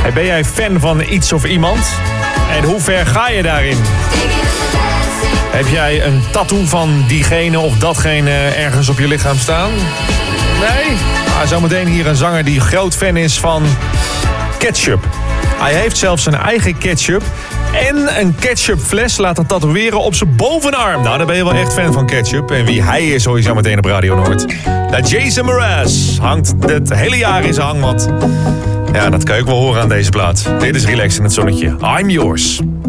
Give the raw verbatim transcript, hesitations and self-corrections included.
Hey, ben jij fan van iets of iemand? En hoe ver ga je daarin? Heb jij een tattoo van diegene of datgene ergens op je lichaam staan? Nee? Ah, zometeen hier een zanger die groot fan is van ketchup. Hij heeft zelfs zijn eigen ketchup en een ketchupfles laten tatoeëren op zijn bovenarm. Nou, dan ben je wel echt fan van ketchup. En wie hij is, hoor je zo meteen op Radio Noord. Dat Jason Mraz hangt het hele jaar in zijn hangmat. Ja, dat kan je ook wel horen aan deze plaat. Dit is Relax in het Zonnetje. I'm Yours.